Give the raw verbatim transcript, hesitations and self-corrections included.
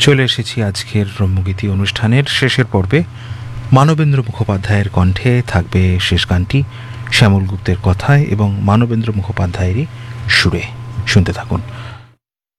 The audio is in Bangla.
চলে এসেছি আজকের ব্রহ্মগীতি অনুষ্ঠানের শেষের পর্বে। মানবেন্দ্র মুখোপাধ্যায়ের কণ্ঠে থাকবে শেষ গানটি শ্যামল গুপ্তের কথায় এবং মানবেন্দ্র মুখোপাধ্যায়েরই সুরে। শুনতে থাকুন।